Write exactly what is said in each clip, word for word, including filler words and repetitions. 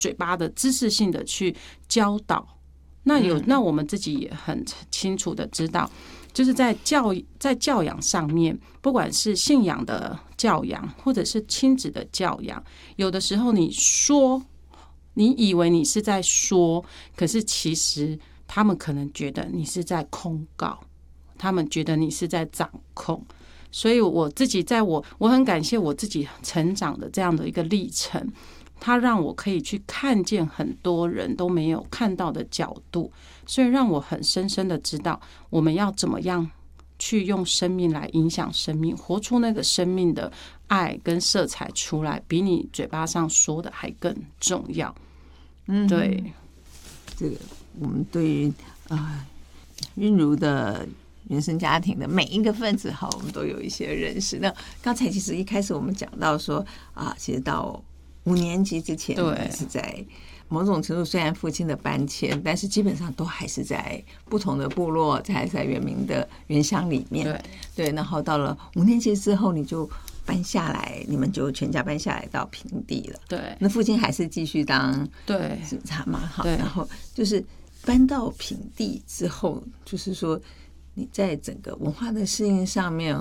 嘴巴的知识性的去教导。那有，那我们自己也很清楚的知道，就是在教在教养上面，不管是信仰的教养，或者是亲子的教养，有的时候你说，你以为你是在说，可是其实他们可能觉得你是在控告，他们觉得你是在掌控。所以我自己在我我很感谢我自己成长的这样的一个历程，它让我可以去看见很多人都没有看到的角度，所以让我很深深的知道我们要怎么样去用生命来影响生命，活出那个生命的爱跟色彩出来，比你嘴巴上说的还更重要。嗯，对， 这个我们对于啊韵如的原生家庭的每一个分子，好，我们都有一些认识。那刚才其实一开始我们讲到说啊，其实到五年级之前，对，是在某种程度虽然父亲的搬迁，但是基本上都还是在不同的部落，还是在原民的原乡里面。对对，然后到了五年级之后，你就搬下来，你们就全家搬下来到平地了。 对， 那父亲还是继续当对警察嘛？好，然后就是搬到平地之后，就是说你在整个文化的适应上面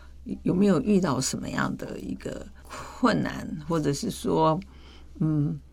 有没有遇到什么样的一个困难，或者是说，嗯，